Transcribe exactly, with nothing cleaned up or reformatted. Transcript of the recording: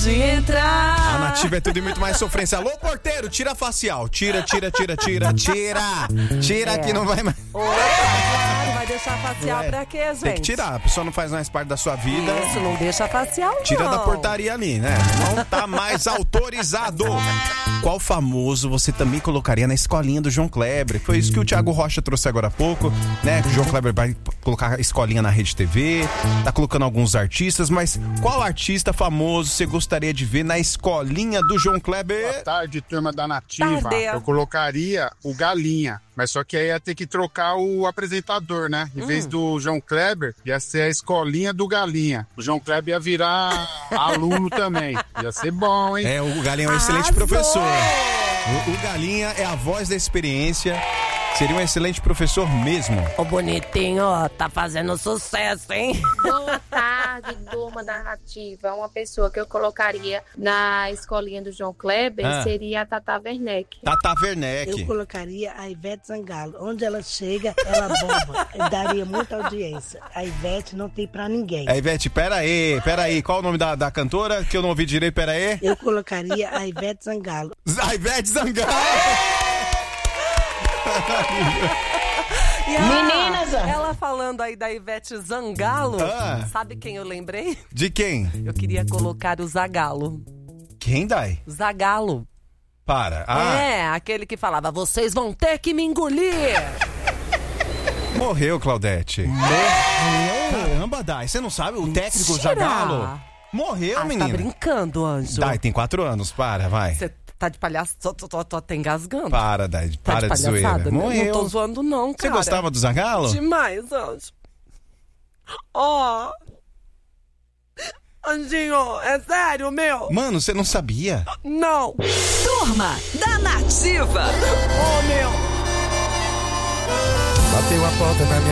pode entrar. A Nativa é tudo e muito mais sofrência. Alô, porteiro, tira a facial. Tira, tira, tira, tira, tira. Tira é. que não vai mais. Opa, claro, vai deixar a facial Ué, pra quê, gente? Tem que tirar, a pessoa não faz mais parte da sua vida. Isso, não deixa a facial, não. Tira da portaria ali, né? Não tá mais autorizado. Qual famoso você também colocaria na escolinha do João Kleber? Foi isso que o Thiago Rocha trouxe agora há pouco, né? O João Kleber vai colocar a escolinha na Rede T V, tá colocando alguns artistas, mas qual artista famoso você gostaria de ver na escolinha do João Kleber? Boa tarde, turma da Nativa. Tarde. Eu colocaria o Galinha, mas só que aí ia ter que trocar o apresentador, né? Em hum. vez do João Kleber, ia ser a escolinha do Galinha. O João Kleber ia virar aluno também. Ia ser bom, hein? É, o Galinha é um excelente Arrasou. professor. O, o Galinha é a voz da experiência. Seria um excelente professor mesmo. Ô, bonitinho, ó, tá fazendo sucesso, hein? Boa tarde, turma da Nativa. Uma pessoa que eu colocaria na escolinha do João Kleber ah. seria a Tata Werneck. Tata Werneck. Eu colocaria a Ivete Sangalo. Onde ela chega, ela bomba. Daria muita audiência. A Ivete não tem pra ninguém. A Ivete, pera aí, pera aí. Qual o nome da, da cantora? Que eu não ouvi direito, pera aí. Eu colocaria a Ivete Sangalo. A Ivete Sangalo! E ela, Meninas! ela falando aí da Ivete Zangalo, ah. sabe quem eu lembrei? De quem? Eu queria colocar o Zagalo. Quem, Dai? Zagalo. Para. Ah. É, aquele que falava, vocês vão ter que me engolir. Morreu, Claudete. Morreu? Caramba, Dai, você não sabe? O Mentira. técnico Zagalo morreu, ah, menina. Tá brincando, Anjo. Dai, tem quatro anos, para, vai. Você tá de palhaço, tô, tô, tô, tô até engasgando. Para, Dai, Tá para de de, zoeira. palhaçada, né? Morreu. Não tô zoando não, Você cara. gostava do Zagalo? Demais, Anjo. Ó... Oh. Anjinho, é sério, meu? Mano, você não sabia? Não. Turma da Nativa. Ô, oh, meu. Bateu a porta da minha